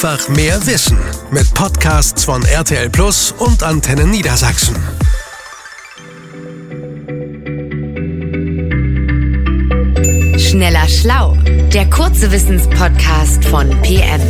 Einfach mehr Wissen mit Podcasts von RTL Plus und Antenne Niedersachsen. Schneller Schlau, der kurze Wissenspodcast von PM.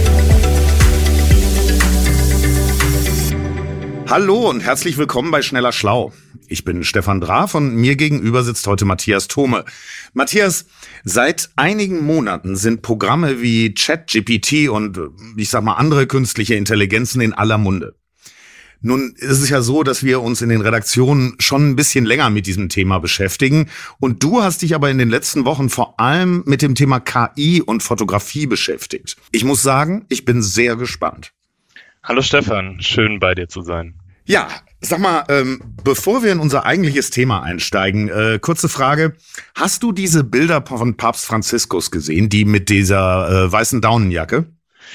Hallo und herzlich willkommen bei Schneller Schlau. Ich bin Stefan Draf und mir gegenüber sitzt heute Matthias Thome. Matthias, seit einigen Monaten sind Programme wie ChatGPT und andere künstliche Intelligenzen in aller Munde. Nun ist es ja so, dass wir uns in den Redaktionen schon ein bisschen länger mit diesem Thema beschäftigen. Und du hast dich aber in den letzten Wochen vor allem mit dem Thema KI und Fotografie beschäftigt. Ich muss sagen, ich bin sehr gespannt. Hallo Stefan, schön bei dir zu sein. Ja, sag mal, bevor wir in unser eigentliches Thema einsteigen, kurze Frage. Hast du diese Bilder von Papst Franziskus gesehen, die mit dieser weißen Daunenjacke?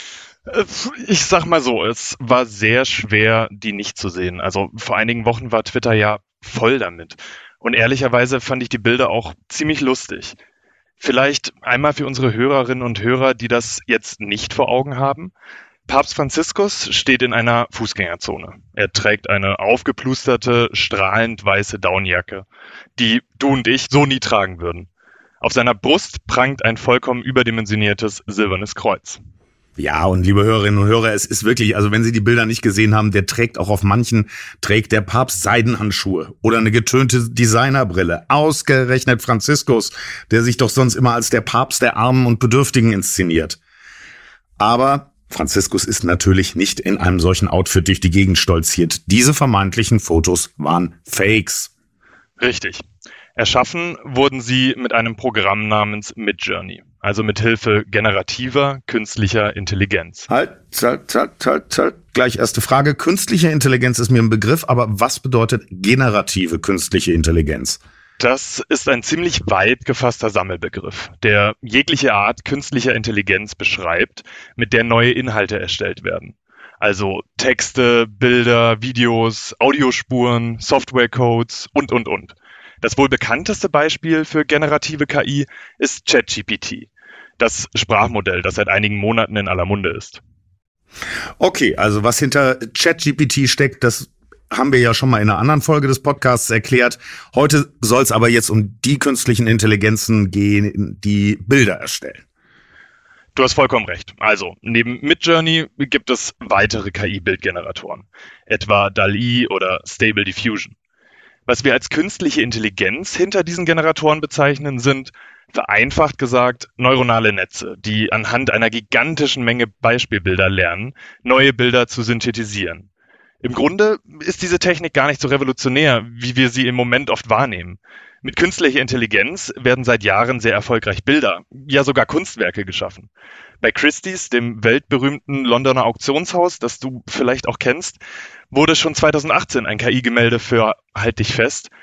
Ich sag mal so, es war sehr schwer, die nicht zu sehen. Also vor einigen Wochen war Twitter ja voll damit. Und ehrlicherweise fand ich die Bilder auch ziemlich lustig. Vielleicht einmal für unsere Hörerinnen und Hörer, die das jetzt nicht vor Augen haben. Papst Franziskus steht in einer Fußgängerzone. Er trägt eine aufgeplusterte, strahlend weiße Daunenjacke, die du und ich so nie tragen würden. Auf seiner Brust prangt ein vollkommen überdimensioniertes silbernes Kreuz. Ja, und liebe Hörerinnen und Hörer, es ist wirklich, also wenn Sie die Bilder nicht gesehen haben, trägt der Papst Seidenhandschuhe oder eine getönte Designerbrille. Ausgerechnet Franziskus, der sich doch sonst immer als der Papst der Armen und Bedürftigen inszeniert. Aber Franziskus ist natürlich nicht in einem solchen Outfit durch die Gegend stolziert. Diese vermeintlichen Fotos waren Fakes. Richtig. Erschaffen wurden sie mit einem Programm namens Midjourney, also mit Hilfe generativer künstlicher Intelligenz. Halt. Gleich erste Frage. Künstliche Intelligenz ist mir ein Begriff, aber was bedeutet generative künstliche Intelligenz? Das ist ein ziemlich weit gefasster Sammelbegriff, der jegliche Art künstlicher Intelligenz beschreibt, mit der neue Inhalte erstellt werden. Also Texte, Bilder, Videos, Audiospuren, Softwarecodes und. Das wohl bekannteste Beispiel für generative KI ist ChatGPT, das Sprachmodell, das seit einigen Monaten in aller Munde ist. Okay, also was hinter ChatGPT steckt, das haben wir ja schon mal in einer anderen Folge des Podcasts erklärt. Heute soll es aber jetzt um die künstlichen Intelligenzen gehen, die Bilder erstellen. Du hast vollkommen recht. Also, neben Midjourney gibt es weitere KI-Bildgeneratoren, etwa DALL-E oder Stable Diffusion. Was wir als künstliche Intelligenz hinter diesen Generatoren bezeichnen, sind, vereinfacht gesagt, neuronale Netze, die anhand einer gigantischen Menge Beispielbilder lernen, neue Bilder zu synthetisieren. Im Grunde ist diese Technik gar nicht so revolutionär, wie wir sie im Moment oft wahrnehmen. Mit künstlicher Intelligenz werden seit Jahren sehr erfolgreich Bilder, ja sogar Kunstwerke geschaffen. Bei Christie's, dem weltberühmten Londoner Auktionshaus, das du vielleicht auch kennst, wurde schon 2018 ein KI-Gemälde für, halt dich fest,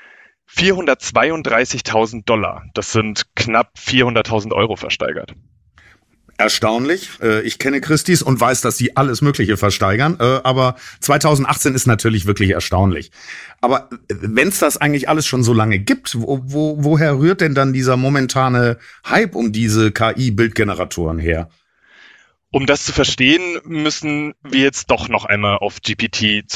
$432.000, das sind knapp 400.000 Euro versteigert. Erstaunlich. Ich kenne Christie's und weiß, dass sie alles Mögliche versteigern. Aber 2018 ist natürlich wirklich erstaunlich. Aber wenn es das eigentlich alles schon so lange gibt, woher rührt denn dann dieser momentane Hype um diese KI-Bildgeneratoren her? Um das zu verstehen, müssen wir jetzt doch noch einmal auf GPT